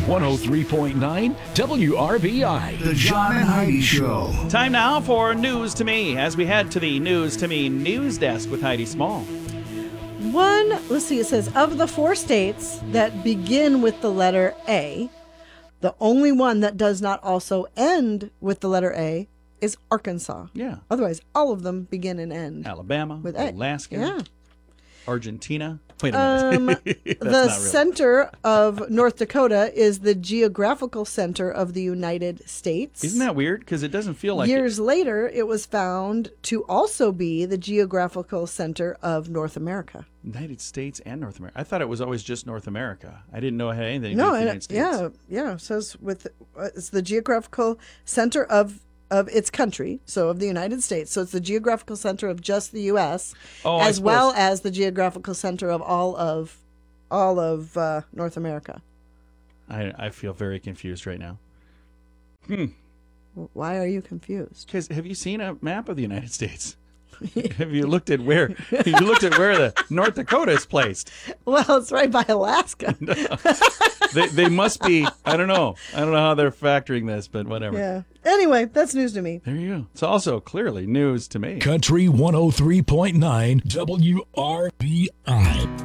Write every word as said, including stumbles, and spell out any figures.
one oh three point nine W R B I. The John and Heidi Show. Time now for News to Me, as we head to the News to Me news desk with Heidi Small. One, let's see, it says, of the four states that begin with the letter A, the only one that does not also end with the letter A is Arkansas. Yeah. Otherwise, all of them begin and end. Alabama, with A. Alaska, Yeah. Argentina. Wait a Um, minute. the That's not real. center of North Dakota is the geographical center of the United States. Isn't that weird? Because it doesn't feel like Years it. later, it was found to also be the geographical center of North America. United States and North America. I thought it was always just North America. I didn't know it had anything to do No, with the and United it, States. yeah, yeah. It says with uh, it's the geographical center of of its country, so of the United States. So it's the geographical center of just the U S, Oh, I as well suppose- as the geographical center of all of all of uh, North America. I, I feel very confused right now. Why are you confused? Because have you seen a map of the United States? Have you looked at where you looked at where the North Dakota is placed? Well, it's right by Alaska. They they must be. I don't know. I don't know how they're factoring this, but whatever. Yeah. Anyway, that's news to me. There you go. It's also clearly news to me. Country one oh three point nine W R B I.